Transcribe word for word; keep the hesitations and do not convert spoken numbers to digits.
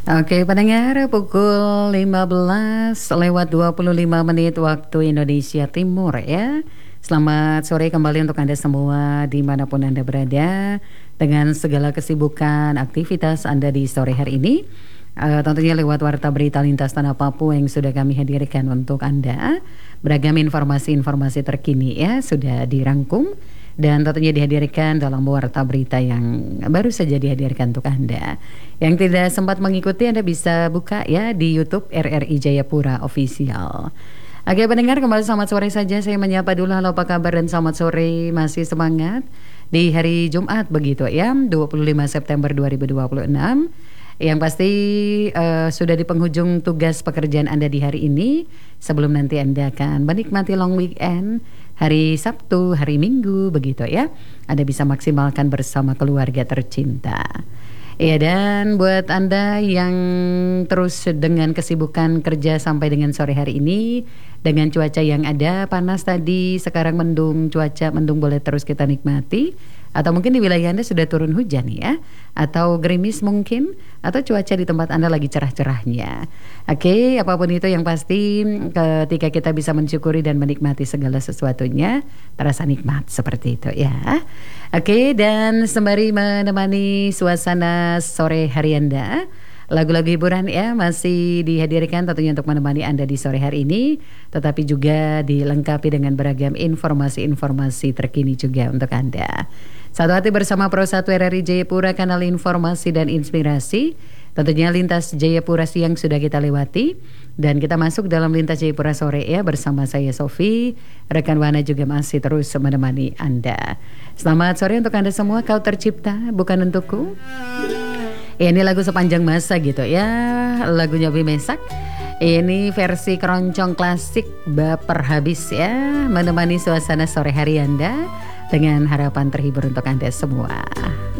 Oke, pendengar, pukul lima belas lewat dua puluh lima menit waktu Indonesia Timur ya. Selamat sore kembali untuk Anda semua dimanapun Anda berada, dengan segala kesibukan aktivitas Anda di sore hari ini. Uh, tentunya lewat Warta Berita Lintas Tanah Papua yang sudah kami hadirkan untuk Anda. Beragam informasi-informasi terkini ya sudah dirangkum dan tentunya dihadirkan dalam Warta Berita yang baru saja dihadirkan untuk Anda. Yang tidak sempat mengikuti, Anda bisa buka ya di YouTube R R I Jayapura Official. Oke pendengar, kembali selamat sore saja. Saya menyapa dulu, halo apa kabar dan selamat sore. Masih semangat di hari Jumat begitu ya, dua puluh lima September dua ribu dua puluh enam. Yang pasti uh, sudah di penghujung tugas pekerjaan Anda di hari ini, sebelum nanti Anda akan menikmati long weekend, hari Sabtu, hari Minggu begitu ya. Anda bisa maksimalkan bersama keluarga tercinta. Ya, dan buat Anda yang terus dengan kesibukan kerja sampai dengan sore hari ini, dengan cuaca yang ada panas tadi, sekarang mendung, cuaca mendung boleh terus kita nikmati. Atau mungkin di wilayah Anda sudah turun hujan ya, atau gerimis mungkin, atau cuaca di tempat Anda lagi cerah-cerahnya. Oke, apapun itu yang pasti ketika kita bisa mensyukuri dan menikmati segala sesuatunya, terasa nikmat seperti itu ya. Oke, dan sembari menemani suasana sore hari Anda, lagu-lagu hiburan ya masih dihadirkan tentunya untuk menemani Anda di sore hari ini, tetapi juga dilengkapi dengan beragam informasi-informasi terkini juga untuk Anda. Satu hati bersama Pro satu R R I Jayapura, kanal informasi dan inspirasi. Tentunya Lintas Jayapura siang sudah kita lewati, dan kita masuk dalam Lintas Jayapura sore ya bersama saya Sofi. Rekan Wana juga masih terus menemani Anda. Selamat sore untuk Anda semua. Kau tercipta bukan untukku. Ya, ini lagu sepanjang masa gitu ya, lagunya Bimesak. Ini versi keroncong klasik baper habis ya, menemani suasana sore hari Anda dengan harapan terhibur untuk Anda semua.